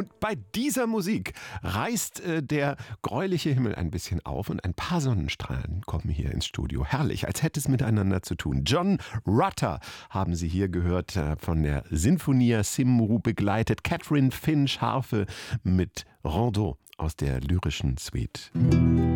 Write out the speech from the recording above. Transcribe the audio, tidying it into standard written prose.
Und bei dieser Musik reißt der gräuliche Himmel ein bisschen auf und ein paar Sonnenstrahlen kommen hier ins Studio. Herrlich, als hätte es miteinander zu tun. John Rutter haben Sie hier gehört, von der Sinfonia Cymru begleitet. Catherine Finch Harfe mit Rondeau aus der lyrischen Suite.